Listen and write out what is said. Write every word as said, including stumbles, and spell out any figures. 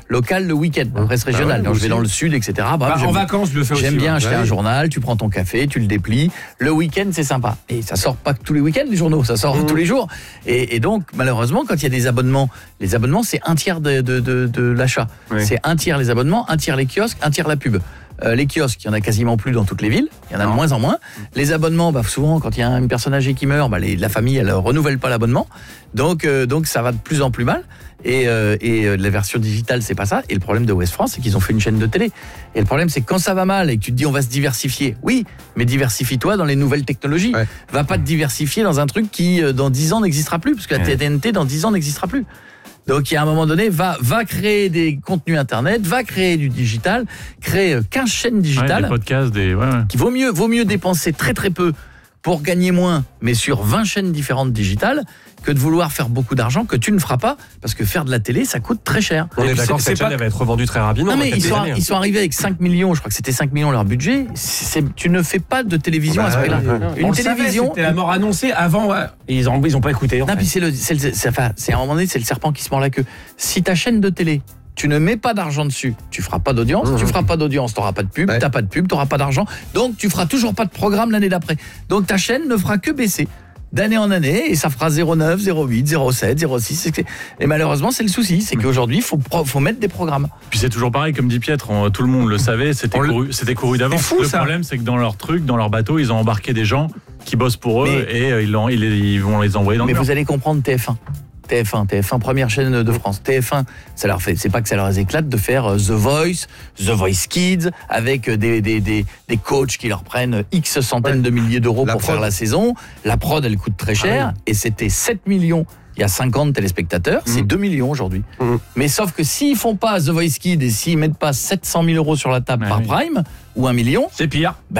local le week-end, presse régionale. Ah ouais, Quand je vais aussi. dans le sud, et cetera. Bah, Bah, en vacances, je le fais aussi. J'aime bien ouais. acheter Ouais. un journal, tu prends ton café, tu le déplies. Le week-end, c'est sympa. Et ça sort pas tous les week-ends, les journaux, ça sort Mmh. tous les jours. Et, et donc, malheureusement, quand il y a des abonnements, les abonnements, c'est un tiers de, de, de, de l'achat. Ouais. C'est un tiers les abonnements, un tiers les kiosques, un tiers la pub. Euh, les kiosques, il y en a quasiment plus dans toutes les villes, il y en a de Non. moins en moins. Les abonnements, bah, souvent, quand il y a une personne âgée qui meurt, bah, les, la famille, elle ne renouvelle pas l'abonnement. Donc, euh, donc, ça va de plus en plus mal. Et, euh, et euh, la version digitale, c'est pas ça. Et le problème de Ouest France, c'est qu'ils ont fait une chaîne de télé. Et le problème, c'est que quand ça va mal et que tu te dis on va se diversifier, oui, mais diversifie-toi dans les nouvelles technologies. Ouais. Va pas te diversifier dans un truc qui, euh, dans dix ans, n'existera plus, parce que la Ouais. T N T, dans dix ans, n'existera plus. Donc, il y a un moment donné, va, va créer des contenus Internet, va créer du digital, crée euh, quinze chaînes Ouais, digitales. des podcasts, des. Ouais, ouais. Qui vaut mieux, vaut mieux dépenser très très peu pour gagner moins, mais sur vingt chaînes différentes digitales, que de vouloir faire beaucoup d'argent que tu ne feras pas, parce que faire de la télé, ça coûte très cher. On Et est puis d'accord, c'est- cette c'est chaîne pas- elle va être revendue très rapidement. Non mais dans ils quelques sont, années. ils sont arrivés avec cinq millions, je crois que c'était cinq millions leur budget. C'est, tu ne fais pas de télévision Bah, à ce prix-là. ouais, ouais. Une On le télévision. savait, c'était la mort annoncée avant. Ouais. Et ils ont, ils ont pas écouté. En Non, fait. puis c'est le, c'est, le- c'est, enfin, c'est à un moment donné, c'est le serpent qui se mord la queue. Si ta chaîne de télé, tu ne mets pas d'argent dessus, tu feras pas d'audience, Mmh. tu feras pas d'audience, tu n'auras pas de pub, Ouais. tu n'as pas de pub, tu n'auras pas d'argent, donc tu feras toujours pas de programme l'année d'après. Donc ta chaîne ne fera que baisser d'année en année et ça fera zéro virgule neuf, zéro virgule huit, zéro virgule sept, zéro virgule six. Et malheureusement, c'est le souci, c'est qu'aujourd'hui, il faut, pro- faut mettre des programmes. Puis c'est toujours pareil, comme dit Pietre, on- tout le monde le savait, c'était On le- couru, c'était couru d'avance. C'est fou, Le ça. problème, c'est que dans leur truc, dans leur bateau, ils ont embarqué des gens qui bossent pour eux Mais- et euh, ils, l'ont- ils, ils vont les envoyer dans Mais le mur. vous allez comprendre T F un. T F un, T F un, première chaîne de France. T F un, ça leur fait, c'est pas que ça leur éclate de faire euh, The Voice, The Voice Kids, avec euh, des, des, des, des coachs qui leur prennent X centaines Ouais. de milliers d'euros La pour prod. faire la saison. La prod, elle coûte très cher. Ah Et c'était sept millions il y a cinquante téléspectateurs. C'est Mhm. deux millions aujourd'hui. Mhm. Mais sauf que s'ils font pas The Voice Kids et s'ils mettent pas sept cent mille euros sur la table Ouais, par oui. prime, ou un million, C'est pire.